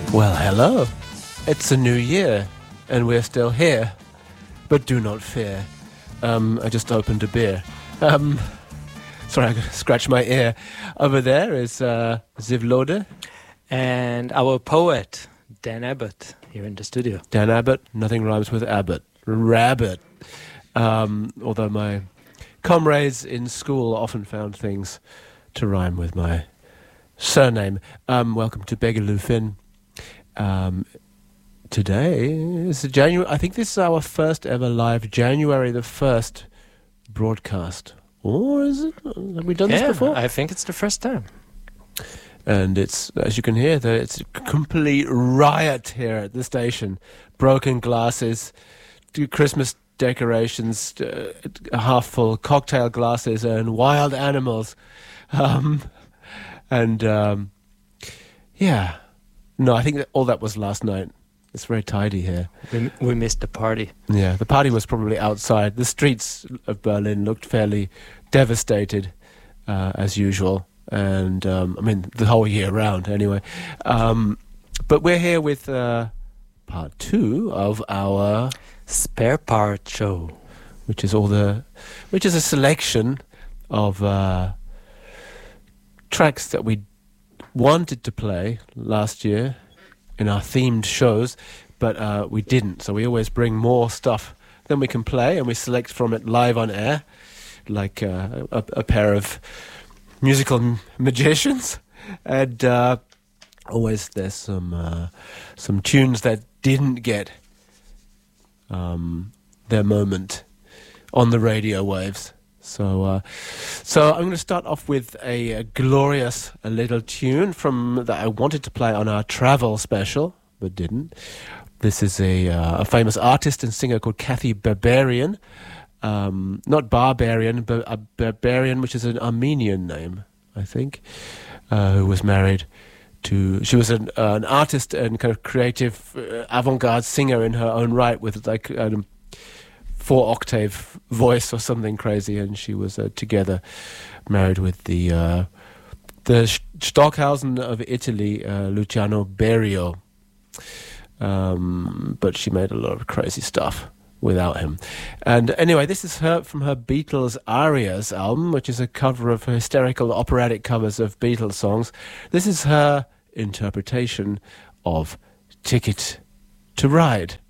Well, hello. It's a new year, and we're still here. But do not fear. I just opened a beer. Sorry, I scratched my ear. Over there is Ziv Lode. And our poet, Dan Abbott, here in the studio. Dan Abbott, nothing rhymes with Abbott. Rabbit. Although my comrades in school often found things to rhyme with my surname. Welcome to Begaloo Finn. Today is January. I think this is our first ever live January the 1st broadcast. Or is it? Have we done this before? I think it's the first time. And it's, as you can hear, it's a complete riot here at the station. Broken glasses, Christmas decorations, half full cocktail glasses, and wild animals. Yeah. No, I think that all that was last night. It's very tidy here. We missed the party. Yeah, the party was probably outside. The streets of Berlin looked fairly devastated, as usual. And, I mean, the whole year round, anyway. But we're here with part 2 of our Spare Part Show. Which is a selection of tracks that we wanted to play last year in our themed shows, but we didn't. So we always bring more stuff than we can play, and we select from it live on air, like a pair of musical magicians. And always there's some tunes that didn't get their moment on the radio waves. So I'm going to start off with a glorious little tune that I wanted to play on our travel special, but didn't. This is a famous artist and singer called Kathy Berberian. Not Barbarian, but Berberian, which is an Armenian name, I think, who was married to... She was an artist and kind of creative avant-garde singer in her own right, with like... 4-octave voice or something crazy, and she was together, married with the Stockhausen of Italy, Luciano Berio. But she made a lot of crazy stuff without him. And anyway, this is from her Beatles Arias album, which is a cover of hysterical operatic covers of Beatles songs. This is her interpretation of Ticket to Ride.